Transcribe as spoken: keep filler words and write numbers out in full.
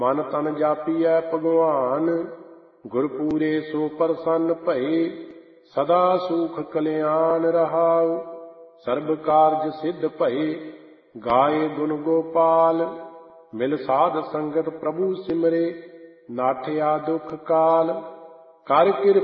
ਮਨ ਤਨ ਜਾਪੀਐ ਭਗਵਾਨ, ਗੁਰ ਪੂਰੇ ਸੋ ਪ੍ਰਸੰਨ ਭਏ। ਸਦਾ ਸੂਖ ਕਲਿਆਣ ਰਹਾਉ, ਸਰਬ ਕਾਰਜ ਸਿੱਧ ਭਏ। ਗਾਏ ਗੁਣ ਗੋਪਾਲ, ਮਿਲ ਸਾਧ ਸੰਗਤ ਪ੍ਰਭੂ ਸਿਮਰੇ। ਨਾਠਿਆ ਦੁਖ ਕਾਲ, ਕਰ ਕਿਰਪਾ